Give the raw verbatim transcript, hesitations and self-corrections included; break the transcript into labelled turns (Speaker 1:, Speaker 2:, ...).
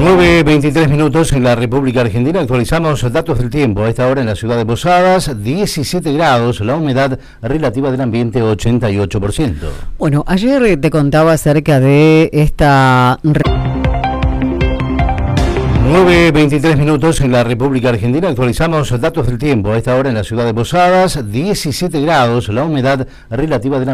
Speaker 1: nueve veintitrés minutos en la República Argentina. Actualizamos datos del tiempo. A esta hora en la ciudad de Posadas, diecisiete grados, la humedad relativa del ambiente ochenta y ocho por ciento.
Speaker 2: Bueno, ayer te contaba acerca de esta...
Speaker 1: nueve veintitrés minutos en la República Argentina. Actualizamos datos del tiempo. A esta hora en la ciudad de Posadas, diecisiete grados, la humedad relativa del ambiente